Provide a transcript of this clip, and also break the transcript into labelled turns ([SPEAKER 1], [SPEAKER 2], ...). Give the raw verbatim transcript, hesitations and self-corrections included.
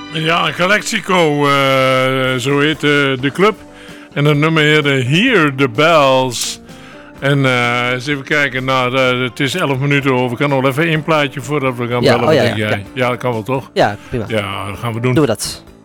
[SPEAKER 1] Ja, Galaxico, uh, zo heet uh, de club. En het nummer heet uh, Hear the Bells. En uh, eens even kijken, nou, uh, het is elf minuten over. Ik kan nog even één plaatje voordat we gaan
[SPEAKER 2] ja,
[SPEAKER 1] bellen.
[SPEAKER 2] Oh, ja, ja,
[SPEAKER 1] ja.
[SPEAKER 2] ja.
[SPEAKER 1] ja, dat kan wel toch?
[SPEAKER 2] Ja, prima.
[SPEAKER 1] Ja, dat gaan we doen.
[SPEAKER 2] Doen we dat.